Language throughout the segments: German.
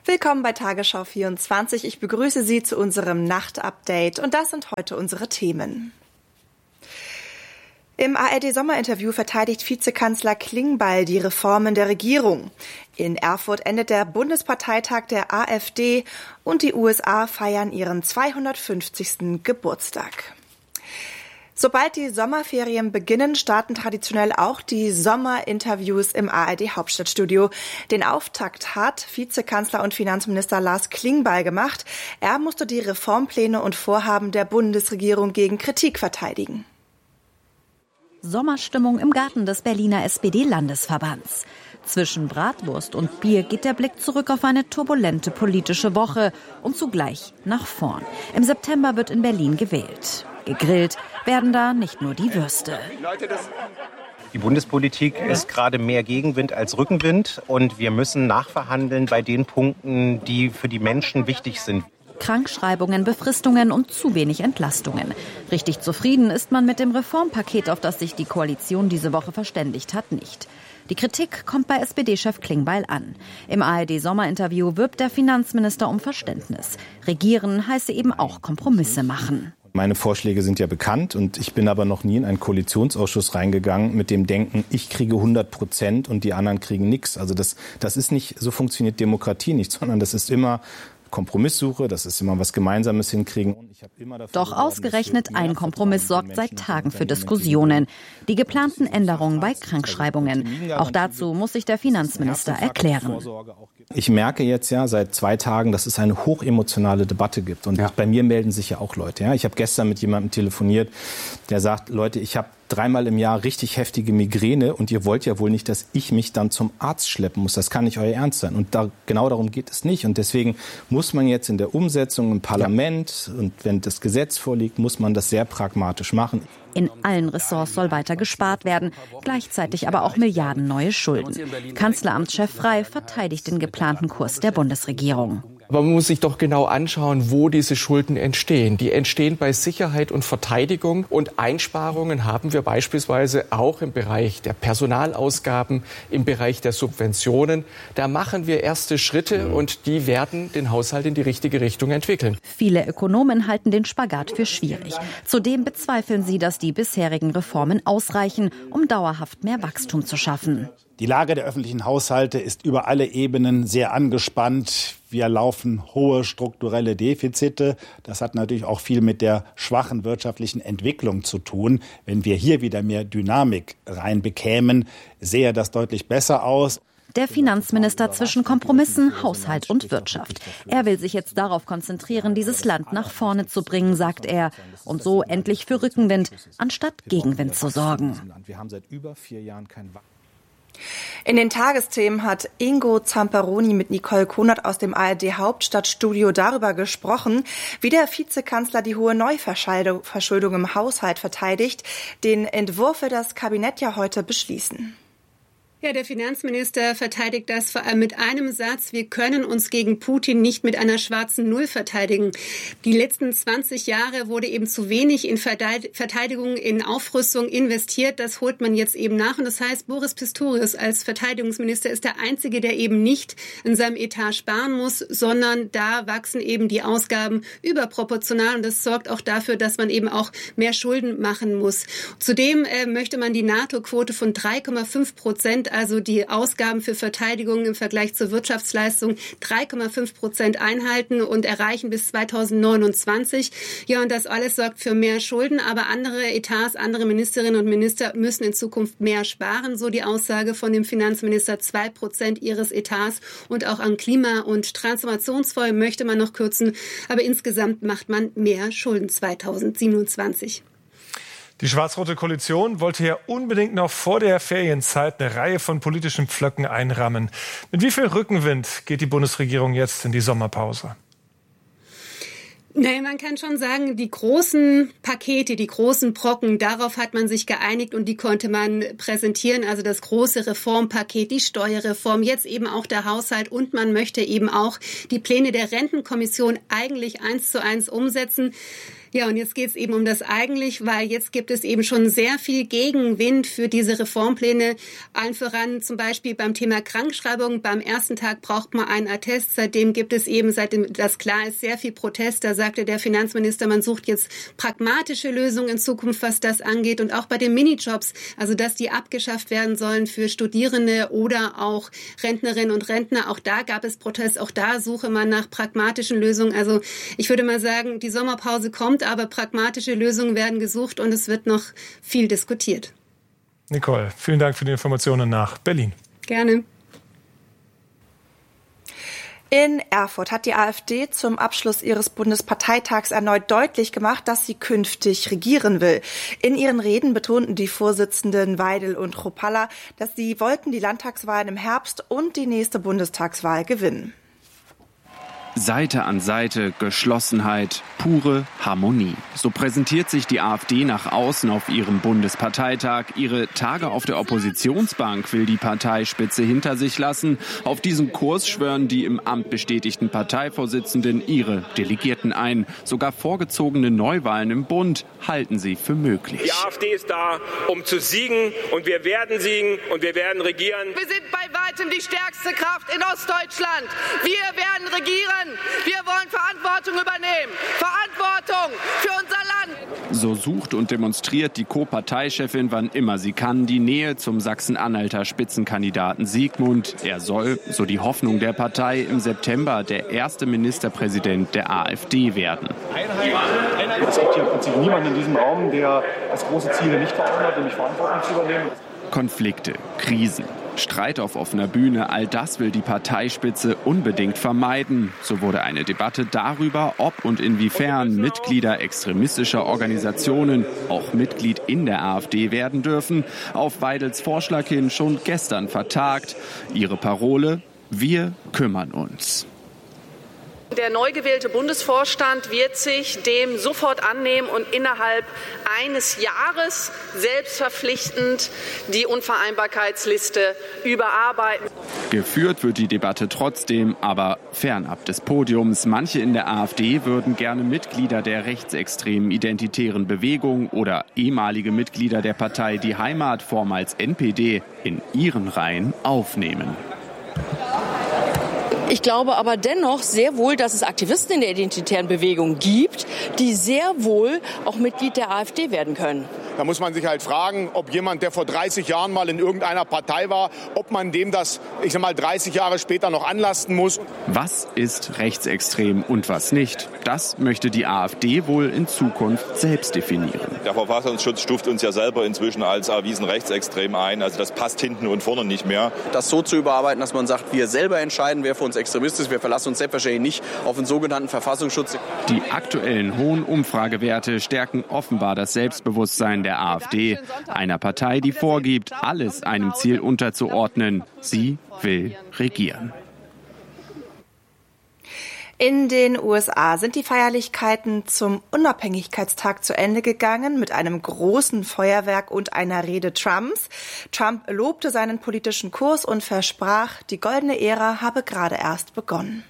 Willkommen bei Tagesschau 24. Ich begrüße Sie zu unserem Nachtupdate und das sind heute unsere Themen. Im ARD-Sommerinterview verteidigt Vizekanzler Klingbeil die Reformen der Regierung. In Erfurt endet der Bundesparteitag der AfD und die USA feiern ihren 250. Geburtstag. Sobald die Sommerferien beginnen, starten traditionell auch die Sommerinterviews im ARD-Hauptstadtstudio. Den Auftakt hat Vizekanzler und Finanzminister Lars Klingbeil gemacht. Er musste die Reformpläne und Vorhaben der Bundesregierung gegen Kritik verteidigen. Sommerstimmung im Garten des Berliner SPD-Landesverbands. Zwischen Bratwurst und Bier geht der Blick zurück auf eine turbulente politische Woche und zugleich nach vorn. Im September wird in Berlin gewählt. Gegrillt werden da nicht nur die Würste. Die Bundespolitik ist gerade mehr Gegenwind als Rückenwind und wir müssen nachverhandeln bei den Punkten, die für die Menschen wichtig sind. Krankschreibungen, Befristungen und zu wenig Entlastungen. Richtig zufrieden ist man mit dem Reformpaket, auf das sich die Koalition diese Woche verständigt hat, nicht. Die Kritik kommt bei SPD-Chef Klingbeil an. Im ARD-Sommerinterview wirbt der Finanzminister um Verständnis. Regieren heiße eben auch Kompromisse machen. Meine Vorschläge sind ja bekannt und ich bin aber noch nie in einen Koalitionsausschuss reingegangen mit dem Denken, ich kriege 100% und die anderen kriegen nichts. Also das ist nicht, so funktioniert Demokratie nicht, sondern das ist immer Kompromisssuche, das ist immer was Gemeinsames hinkriegen. Doch ausgerechnet ein Kompromiss sorgt seit Tagen für Diskussionen. Die geplanten Änderungen bei Krankschreibungen. Auch dazu muss sich der Finanzminister erklären. Ich merke jetzt ja seit 2 Tagen, dass es eine hochemotionale Debatte gibt. Und bei mir melden sich ja auch Leute. Ja? Ich habe gestern mit jemandem telefoniert, der sagt, Leute, ich habe 3-mal im Jahr richtig heftige Migräne und ihr wollt ja wohl nicht, dass ich mich dann zum Arzt schleppen muss. Das kann nicht euer Ernst sein. Und genau darum geht es nicht. Und deswegen muss man jetzt in der Umsetzung im Parlament und wenn das Gesetz vorliegt, muss man das sehr pragmatisch machen. In allen Ressorts soll weiter gespart werden, gleichzeitig aber auch Milliarden neue Schulden. Kanzleramtschef Frey verteidigt den geplanten Kurs der Bundesregierung. Aber man muss sich doch genau anschauen, wo diese Schulden entstehen. Die entstehen bei Sicherheit und Verteidigung. Und Einsparungen haben wir beispielsweise auch im Bereich der Personalausgaben, im Bereich der Subventionen. Da machen wir erste Schritte und die werden den Haushalt in die richtige Richtung entwickeln. Viele Ökonomen halten den Spagat für schwierig. Zudem bezweifeln sie, dass die bisherigen Reformen ausreichen, um dauerhaft mehr Wachstum zu schaffen. Die Lage der öffentlichen Haushalte ist über alle Ebenen sehr angespannt. Wir laufen hohe strukturelle Defizite. Das hat natürlich auch viel mit der schwachen wirtschaftlichen Entwicklung zu tun. Wenn wir hier wieder mehr Dynamik reinbekämen, sähe das deutlich besser aus. Der Finanzminister zwischen Kompromissen, Haushalt und Wirtschaft. Er will sich jetzt darauf konzentrieren, dieses Land nach vorne zu bringen, sagt er. Und so endlich für Rückenwind, anstatt Gegenwind zu sorgen. Wir haben seit über 4 Jahren kein In den Tagesthemen hat Ingo Zamperoni mit Nicole Konert aus dem ARD-Hauptstadtstudio darüber gesprochen, wie der Vizekanzler die hohe Neuverschuldung im Haushalt verteidigt, den Entwurf für das Kabinett ja heute beschließen. Ja, der Finanzminister verteidigt das vor allem mit einem Satz: Wir können uns gegen Putin nicht mit einer schwarzen Null verteidigen. Die letzten 20 Jahre wurde eben zu wenig in Verteidigung, in Aufrüstung investiert. Das holt man jetzt eben nach. Und das heißt, Boris Pistorius als Verteidigungsminister ist der Einzige, der eben nicht in seinem Etat sparen muss, sondern da wachsen eben die Ausgaben überproportional. Und das sorgt auch dafür, dass man eben auch mehr Schulden machen muss. Zudem möchte man die NATO-Quote von 3,5%, also die Ausgaben für Verteidigung im Vergleich zur Wirtschaftsleistung, 3,5% einhalten und erreichen bis 2029. Ja, und das alles sorgt für mehr Schulden, aber andere Etats, andere Ministerinnen und Minister müssen in Zukunft mehr sparen, so die Aussage von dem Finanzminister, 2% ihres Etats, und auch an Klima- und Transformationsfonds möchte man noch kürzen, aber insgesamt macht man mehr Schulden 2027. Die schwarz-rote Koalition wollte ja unbedingt noch vor der Ferienzeit eine Reihe von politischen Pflöcken einrammen. Mit wie viel Rückenwind geht die Bundesregierung jetzt in die Sommerpause? Nein, man kann schon sagen, die großen Pakete, die großen Brocken, darauf hat man sich geeinigt und die konnte man präsentieren. Also das große Reformpaket, die Steuerreform, jetzt eben auch der Haushalt, und man möchte eben auch die Pläne der Rentenkommission eigentlich 1:1 umsetzen. Ja, und jetzt geht es eben um das eigentlich, weil jetzt gibt es eben schon sehr viel Gegenwind für diese Reformpläne. Allen voran zum Beispiel beim Thema Krankschreibung. Beim ersten Tag braucht man einen Attest. Seitdem gibt es eben, seitdem das klar ist, sehr viel Protest. Da sagte der Finanzminister, man sucht jetzt pragmatische Lösungen in Zukunft, was das angeht. Und auch bei den Minijobs, also dass die abgeschafft werden sollen für Studierende oder auch Rentnerinnen und Rentner. Auch da gab es Protest. Auch da suche man nach pragmatischen Lösungen. Also ich würde mal sagen, die Sommerpause kommt, aber pragmatische Lösungen werden gesucht und es wird noch viel diskutiert. Nicole, vielen Dank für die Informationen nach Berlin. Gerne. In Erfurt hat die AfD zum Abschluss ihres Bundesparteitags erneut deutlich gemacht, dass sie künftig regieren will. In ihren Reden betonten die Vorsitzenden Weidel und Chrupalla, dass sie wollten die Landtagswahlen im Herbst und die nächste Bundestagswahl gewinnen. Seite an Seite, Geschlossenheit, pure Harmonie. So präsentiert sich die AfD nach außen auf ihrem Bundesparteitag. Ihre Tage auf der Oppositionsbank will die Parteispitze hinter sich lassen. Auf diesen Kurs schwören die im Amt bestätigten Parteivorsitzenden ihre Delegierten ein. Sogar vorgezogene Neuwahlen im Bund halten sie für möglich. Die AfD ist da, um zu siegen, und wir werden siegen und wir werden regieren. Wir sind bei weitem die stärkste Kraft in Ostdeutschland. Wir werden regieren. Wir wollen Verantwortung übernehmen. Verantwortung für unser Land. So sucht und demonstriert die Co-Parteichefin, wann immer sie kann, die Nähe zum Sachsen-Anhalter Spitzenkandidaten Siegmund. Er soll, so die Hoffnung der Partei, im September der erste Ministerpräsident der AfD werden. Es gibt hier im Prinzip niemanden in diesem Raum, der als große Ziele nicht vor Augen hat, nämlich Verantwortung zu übernehmen. Konflikte, Krisen, Streit auf offener Bühne, all das will die Parteispitze unbedingt vermeiden. So wurde eine Debatte darüber, ob und inwiefern Mitglieder extremistischer Organisationen auch Mitglied in der AfD werden dürfen, auf Weidels Vorschlag hin schon gestern vertagt. Ihre Parole: Wir kümmern uns. Der neu gewählte Bundesvorstand wird sich dem sofort annehmen und innerhalb eines Jahres selbstverpflichtend die Unvereinbarkeitsliste überarbeiten. Geführt wird die Debatte trotzdem, aber fernab des Podiums. Manche in der AfD würden gerne Mitglieder der rechtsextremen identitären Bewegung oder ehemalige Mitglieder der Partei Die Heimat, vormals NPD, in ihren Reihen aufnehmen. Ich glaube aber dennoch sehr wohl, dass es Aktivisten in der identitären Bewegung gibt, die sehr wohl auch Mitglied der AfD werden können. Da muss man sich halt fragen, ob jemand, der vor 30 Jahren mal in irgendeiner Partei war, ob man dem das, 30 Jahre später noch anlasten muss. Was ist rechtsextrem und was nicht? Das möchte die AfD wohl in Zukunft selbst definieren. Der Verfassungsschutz stuft uns ja selber inzwischen als erwiesen rechtsextrem ein. Also das passt hinten und vorne nicht mehr. Das so zu überarbeiten, dass man sagt, wir selber entscheiden, wer für uns extremistisch ist. Wir verlassen uns selbstverständlich nicht auf den sogenannten Verfassungsschutz. Die aktuellen hohen Umfragewerte stärken offenbar das Selbstbewusstsein der AfD, einer Partei, die vorgibt, alles einem Ziel unterzuordnen. Sie will regieren. In den USA sind die Feierlichkeiten zum Unabhängigkeitstag zu Ende gegangen mit einem großen Feuerwerk und einer Rede Trumps. Trump lobte seinen politischen Kurs und versprach, die goldene Ära habe gerade erst begonnen.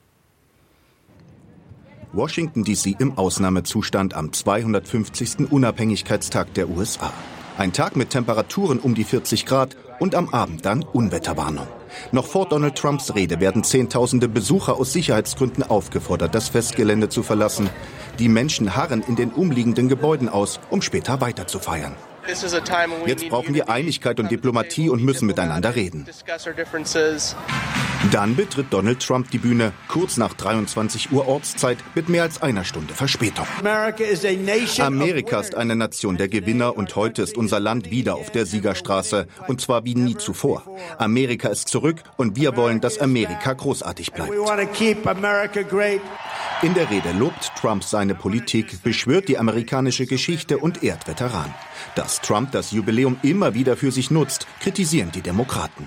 Washington D.C. im Ausnahmezustand am 250. Unabhängigkeitstag der USA. Ein Tag mit Temperaturen um die 40 Grad und am Abend dann Unwetterwarnung. Noch vor Donald Trumps Rede werden Zehntausende Besucher aus Sicherheitsgründen aufgefordert, das Festgelände zu verlassen. Die Menschen harren in den umliegenden Gebäuden aus, um später weiter zu feiern. Jetzt brauchen wir Einigkeit und Diplomatie und müssen miteinander reden. Dann betritt Donald Trump die Bühne, kurz nach 23 Uhr Ortszeit, mit mehr als einer Stunde Verspätung. Amerika ist eine Nation der Gewinner und heute ist unser Land wieder auf der Siegerstraße. Und zwar wie nie zuvor. Amerika ist zurück und wir wollen, dass Amerika großartig bleibt. In der Rede lobt Trump seine Politik, beschwört die amerikanische Geschichte und ehrt Veteranen. Dass Trump das Jubiläum immer wieder für sich nutzt, kritisieren die Demokraten.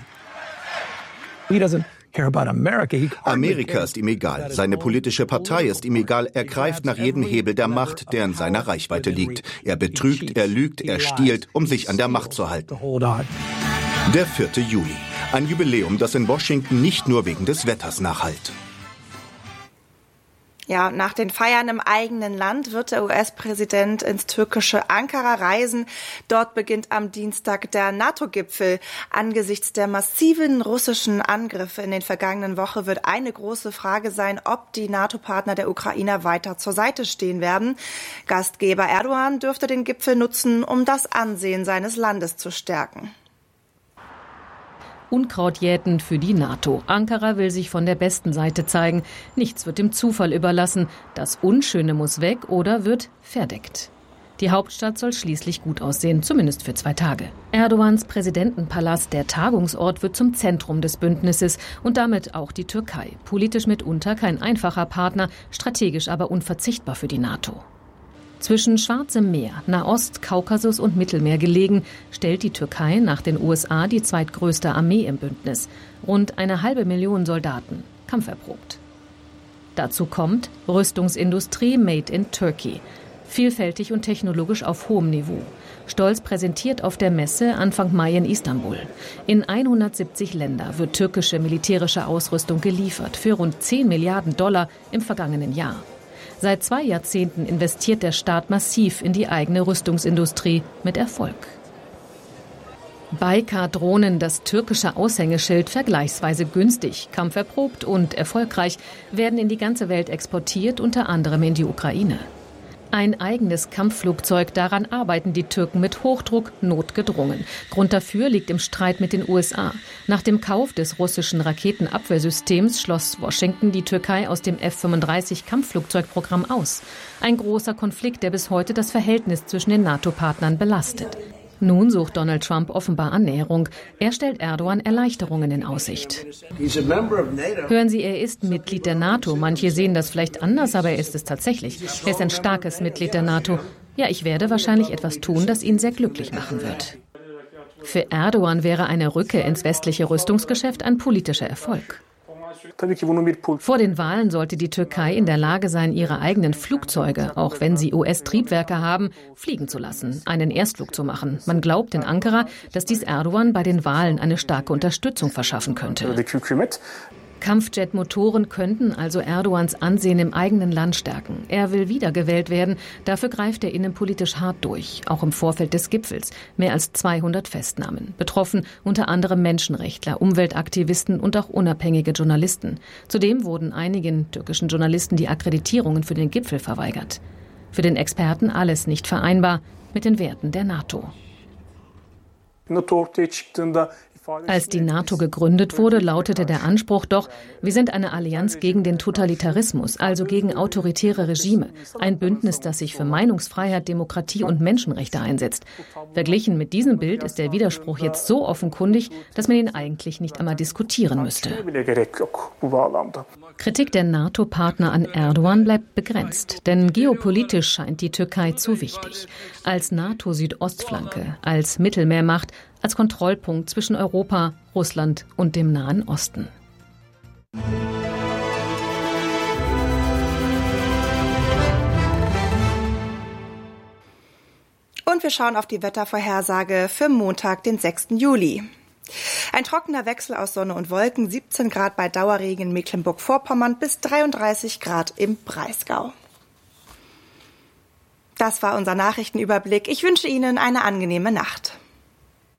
Amerika ist ihm egal. Seine politische Partei ist ihm egal. Er greift nach jedem Hebel der Macht, der in seiner Reichweite liegt. Er betrügt, er lügt, er stiehlt, um sich an der Macht zu halten. Der 4. Juli. Ein Jubiläum, das in Washington nicht nur wegen des Wetters nachhallt. Ja, nach den Feiern im eigenen Land wird der US-Präsident ins türkische Ankara reisen. Dort beginnt am Dienstag der NATO-Gipfel. Angesichts der massiven russischen Angriffe in den vergangenen Wochen wird eine große Frage sein, ob die NATO-Partner der Ukrainer weiter zur Seite stehen werden. Gastgeber Erdogan dürfte den Gipfel nutzen, um das Ansehen seines Landes zu stärken. Unkraut jäten für die NATO. Ankara will sich von der besten Seite zeigen. Nichts wird dem Zufall überlassen. Das Unschöne muss weg oder wird verdeckt. Die Hauptstadt soll schließlich gut aussehen, zumindest für 2 Tage. Erdogans Präsidentenpalast, der Tagungsort, wird zum Zentrum des Bündnisses und damit auch die Türkei. Politisch mitunter kein einfacher Partner, strategisch aber unverzichtbar für die NATO. Zwischen Schwarzem Meer, Nahost, Kaukasus und Mittelmeer gelegen, stellt die Türkei nach den USA die zweitgrößte Armee im Bündnis. Rund 500.000 Soldaten, kampferprobt. Dazu kommt Rüstungsindustrie made in Turkey. Vielfältig und technologisch auf hohem Niveau. Stolz präsentiert auf der Messe Anfang Mai in Istanbul. In 170 Länder wird türkische militärische Ausrüstung geliefert für rund $10 Milliarden im vergangenen Jahr. Seit 2 Jahrzehnten investiert der Staat massiv in die eigene Rüstungsindustrie mit Erfolg. Baykar-Drohnen, das türkische Aushängeschild, vergleichsweise günstig, kampferprobt und erfolgreich, werden in die ganze Welt exportiert, unter anderem in die Ukraine. Ein eigenes Kampfflugzeug, daran arbeiten die Türken mit Hochdruck, notgedrungen. Grund dafür liegt im Streit mit den USA. Nach dem Kauf des russischen Raketenabwehrsystems schloss Washington die Türkei aus dem F-35-Kampfflugzeugprogramm aus. Ein großer Konflikt, der bis heute das Verhältnis zwischen den NATO-Partnern belastet. Nun sucht Donald Trump offenbar Annäherung. Er stellt Erdogan Erleichterungen in Aussicht. Hören Sie, er ist Mitglied der NATO. Manche sehen das vielleicht anders, aber er ist es tatsächlich. Er ist ein starkes Mitglied der NATO. Ja, ich werde wahrscheinlich etwas tun, das ihn sehr glücklich machen wird. Für Erdogan wäre eine Rückkehr ins westliche Rüstungsgeschäft ein politischer Erfolg. Vor den Wahlen sollte die Türkei in der Lage sein, ihre eigenen Flugzeuge, auch wenn sie US-Triebwerke haben, fliegen zu lassen, einen Erstflug zu machen. Man glaubt in Ankara, dass dies Erdogan bei den Wahlen eine starke Unterstützung verschaffen könnte. Kampfjet-Motoren könnten also Erdogans Ansehen im eigenen Land stärken. Er will wiedergewählt werden. Dafür greift er innenpolitisch hart durch, auch im Vorfeld des Gipfels. Mehr als 200 Festnahmen. Betroffen unter anderem Menschenrechtler, Umweltaktivisten und auch unabhängige Journalisten. Zudem wurden einigen türkischen Journalisten die Akkreditierungen für den Gipfel verweigert. Für den Experten alles nicht vereinbar mit den Werten der NATO. Als die NATO gegründet wurde, lautete der Anspruch doch, wir sind eine Allianz gegen den Totalitarismus, also gegen autoritäre Regime. Ein Bündnis, das sich für Meinungsfreiheit, Demokratie und Menschenrechte einsetzt. Verglichen mit diesem Bild ist der Widerspruch jetzt so offenkundig, dass man ihn eigentlich nicht einmal diskutieren müsste. Kritik der NATO-Partner an Erdogan bleibt begrenzt, denn geopolitisch scheint die Türkei zu wichtig. Als NATO-Südostflanke, als Mittelmeermacht, als Kontrollpunkt zwischen Europa, Russland und dem Nahen Osten. Und wir schauen auf die Wettervorhersage für Montag, den 6. Juli. Ein trockener Wechsel aus Sonne und Wolken, 17 Grad bei Dauerregen in Mecklenburg-Vorpommern bis 33 Grad im Breisgau. Das war unser Nachrichtenüberblick. Ich wünsche Ihnen eine angenehme Nacht.